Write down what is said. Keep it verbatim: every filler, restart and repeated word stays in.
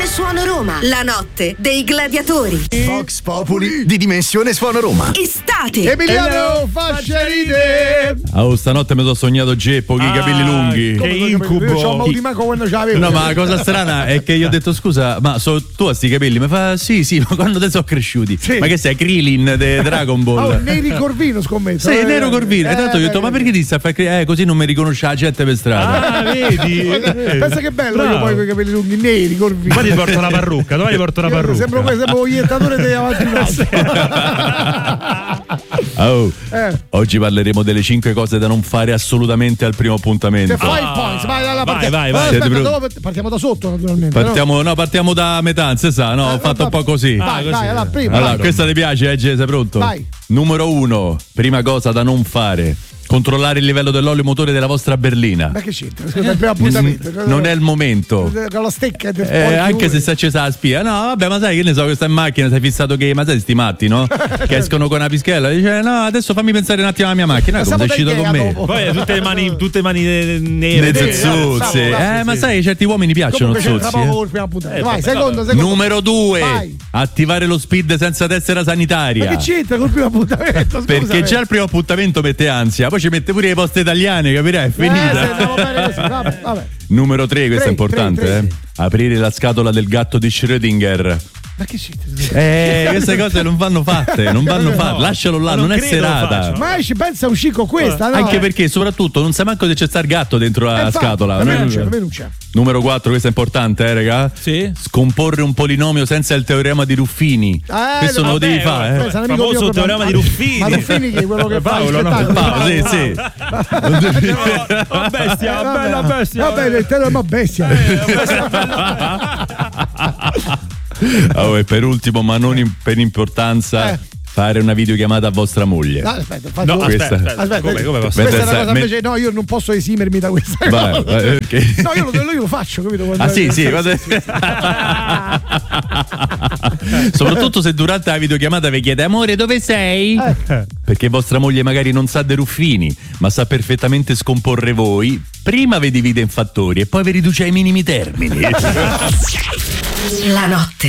Suono Roma, la notte dei gladiatori. Vox Populi di Dimensione Suono Roma. Estate. Emiliano faccia ridere. Oh, stanotte mi sono sognato Geppo con ah, i capelli lunghi. Che incubo. Io c'ho avuto manco quando ce l'avevo. No, ma la cosa strana è che io ho detto scusa, ma so, tu hai sti capelli? Mi fa sì, sì, ma quando te sono cresciuti? Sì. Ma che sei Krillin de Dragon Ball? Oh, Neri Corvino scommetto. Sì, eh, Nero Corvino. eh, e tanto io ho detto, eh, ma perché ti sta a fare cre- eh, così non mi riconosce la gente per strada? Ah, vedi? Pensa che bello io poi con i capelli lunghi neri Corvino. Poi ti porto la parrucca, dove ti porto la parrucca? Sembra come sembra un iettatore di avanti un Oh, eh. oggi parleremo delle cinque cose da non fare assolutamente al primo appuntamento. The five ah, points, vai, vai, vai, vai, vai. Aspetta, dopo partiamo da sotto naturalmente. Partiamo, no? no, partiamo da metà, non si sa, no, eh, ho fatto un po' così. Vai, ah, così. vai, allora, prima. Allora, vai. questa ti piace, eh, Sei pronto? Vai. Numero uno, prima cosa da non fare. Controllare il livello dell'olio motore della vostra berlina. Ma che c'entra? Scusa, il primo appuntamento. Non è il momento. Con la stecca del eh, anche se si è accesa la spia. No, vabbè, ma sai che ne so, questa in macchina, sei fissato che. Ma sai sti matti, no? Che escono con una pischella. Dice, no, adesso fammi pensare un attimo alla mia macchina. Come sei uscito con me? Dopo. Poi tutte le mani, tutte le mani nere. Le zuzze. Eh, ma sai, certi uomini piacciono zuzzi. Eh. Vai, secondo, secondo. Numero due. Vai. Attivare lo speed senza tessera sanitaria. Ma che c'entra col primo appuntamento? Perché già il primo appuntamento mette ansia, poi ci mette pure le poste italiane, capirai? È finita. Eh, bene così. Vabbè, vabbè. Numero tre, questo tre, è importante, tre, tre, eh. sì. Aprire la scatola del gatto di Schrödinger. Ma che c'entra? Eh, queste cose non vanno fatte, non vanno fatte. No, lascialo là, non non è credo serata. Ma ci pensa un uscire con questa, no? Anche perché, soprattutto, non sai manco se c'è sta il gatto dentro la eh, scatola. A me non c'è, a me non c'è. Numero quattro, questo è importante, eh, raga? Sì. Scomporre un polinomio senza il teorema di Ruffini. Eh, questo non lo devi vabbè, fare, eh. Il famoso teorema di Ruffini. Ma Ruffini che è quello che fa Paolo, no? Paolo, sì, sì. Oh, bestia, bella bestia. Va bene, il teorema bestia. Oh, e per ultimo, ma non in- per importanza, Eh. fare una videochiamata a vostra moglie. No, aspetta, No, questa, aspetta, aspetta, aspetta, come, come posso? questa è una Mentre cosa sta- invece, no, io non posso esimermi da questa Vai, cosa. vai, perché? No, io lo, io lo faccio, capito? Quando Ah sì, sì, sì, guarda- sì, sì. soprattutto se durante la videochiamata vi chiede amore dove sei? Eh. Perché vostra moglie magari non sa dei Ruffini, ma sa perfettamente scomporre voi. Prima vi divide in fattori e poi vi riduce ai minimi termini. La notte